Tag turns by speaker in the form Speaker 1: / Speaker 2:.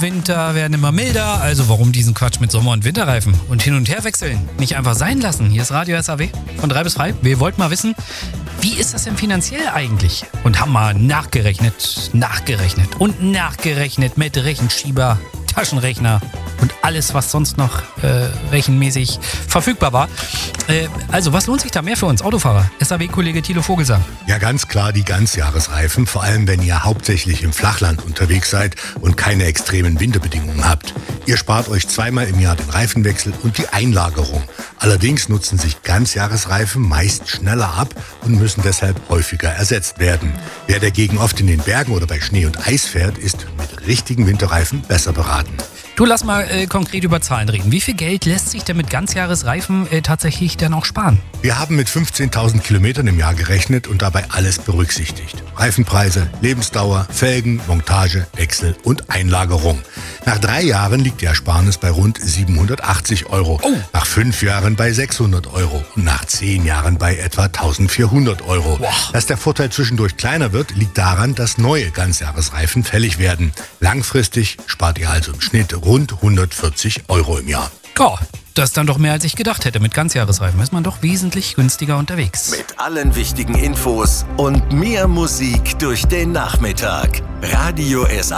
Speaker 1: Winter werden immer milder, also warum diesen Quatsch mit Sommer- und Winterreifen? Und hin und her wechseln, nicht einfach sein lassen. Hier ist Radio SAW von 3 bis 3. Wir wollten mal wissen, wie ist das denn finanziell eigentlich? Und haben mal nachgerechnet mit Rechenschieber, Taschenrechner und alles, was sonst noch rechenmäßig verfügbar war. Also, was lohnt sich da mehr für uns Autofahrer? SAW-Kollege Thilo Vogelsang.
Speaker 2: Ja, ganz klar die Ganzjahresreifen, vor allem wenn ihr hauptsächlich im Flachland unterwegs seid und keine extremen Winterbedingungen habt. Ihr spart euch zweimal im Jahr den Reifenwechsel und die Einlagerung. Allerdings nutzen sich Ganzjahresreifen meist schneller ab und müssen deshalb häufiger ersetzt werden. Wer dagegen oft in den Bergen oder bei Schnee und Eis fährt, ist mit richtigen Winterreifen besser beraten.
Speaker 1: Du, lass mal konkret über Zahlen reden. Wie viel Geld lässt sich denn mit Ganzjahresreifen tatsächlich dann auch sparen?
Speaker 2: Wir haben mit 15.000 Kilometern im Jahr gerechnet und dabei alles berücksichtigt. Reifenpreise, Lebensdauer, Felgen, Montage, Wechsel und Einlagerung. Nach 3 Jahren liegt die Ersparnis bei rund 780 €.
Speaker 1: Oh.
Speaker 2: Nach 5 Jahren bei 600 € und nach 10 Jahren bei etwa 1.400 €.
Speaker 1: Boah.
Speaker 2: Dass der Vorteil zwischendurch kleiner wird, liegt daran, dass neue Ganzjahresreifen fällig werden. Langfristig spart ihr also im Schnitt rund 140 € im Jahr.
Speaker 1: Ja, das ist dann doch mehr, als ich gedacht hätte. Mit Ganzjahresreifen ist man doch wesentlich günstiger unterwegs.
Speaker 3: Mit allen wichtigen Infos und mehr Musik durch den Nachmittag. Radio SAW.